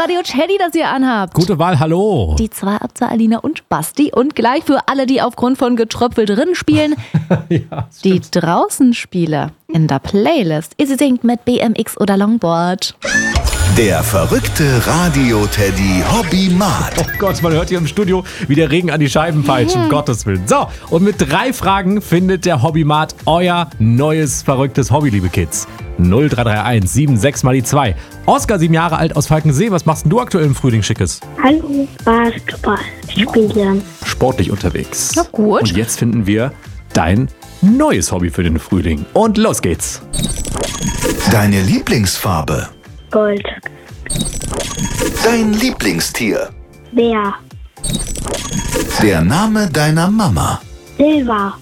Radio Teddy, das ihr anhabt. Gute Wahl, hallo. Die 2 ab zu Alina und Basti. Und gleich für alle, die aufgrund von Getröpfel drin spielen, Ja, die Draußenspiele in der Playlist. Ihr singt mit BMX oder Longboard. Der verrückte Radio-Teddy Hobby-Mat. Oh Gott, man hört hier im Studio, wie der Regen an die Scheiben peitscht, um Gottes Willen. So, und mit 3 Fragen findet der Hobbymat euer neues, verrücktes Hobby, liebe Kids. 0331 76 mal die 2. Oskar, 7 Jahre alt aus Falkensee. Was machst denn du aktuell im Frühling Schickes? Hallo, Basketball spielen. Sportlich unterwegs. Na gut. Und jetzt finden wir dein neues Hobby für den Frühling. Und los geht's. Deine Lieblingsfarbe. Gold. Dein Lieblingstier. Bär. Der Name deiner Mama. Silber.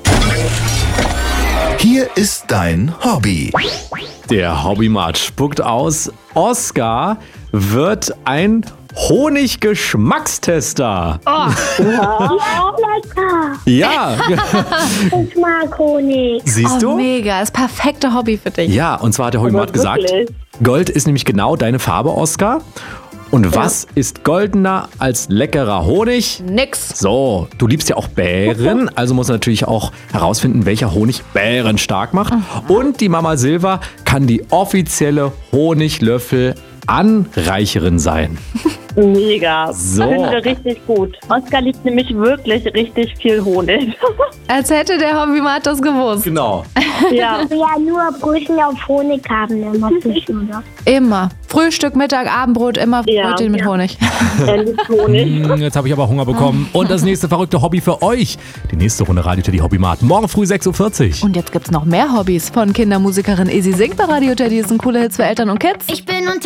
Hier ist dein Hobby. Der Hobbymat spuckt aus. Oskar wird ein Honiggeschmackstester. Ja, lecker. Ja, Ich mag Honig. siehst du? Mega, das perfekte Hobby für dich. Ja, und zwar hat der Hobbymat gesagt, wirklich? Gold ist nämlich genau deine Farbe, Oskar. Und was ist goldener als leckerer Honig? Nix. So, du liebst ja auch Bären, also musst du natürlich auch herausfinden, welcher Honig Bären stark macht. Und die Mama Silva kann die offizielle Honiglöffel-Anreicherin sein. Mega. So. Finden wir richtig gut. Oskar liebt nämlich wirklich richtig viel Honig. Als hätte der Hobbymat das gewusst. Genau. Ja. Ja, nur Brötchen auf Honig haben immer Fisch, oder? Immer. Frühstück, Mittag, Abendbrot, immer Ja. Brötchen mit Honig. Er liebt Honig. Jetzt habe ich aber Hunger bekommen. Und das nächste verrückte Hobby für euch. Die nächste Runde Radio Teddy Hobbymat. Morgen früh 6.40 Uhr. Und jetzt gibt's noch mehr Hobbys von Kindermusikerin Izzy singt bei Radio Teddy. Das sind coole Hits für Eltern und Kids. Ich bin unter